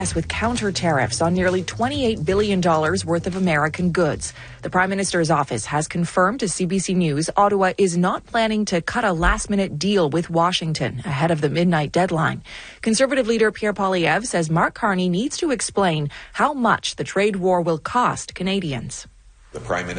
with counter tariffs on nearly $28 billion worth of American goods. The Prime Minister's office has confirmed to CBC News Ottawa is not planning to cut a last-minute deal with Washington ahead of the midnight deadline. Conservative leader Pierre Poilievre says Mark Carney needs to explain how much the trade war will cost Canadians. The Prime Minister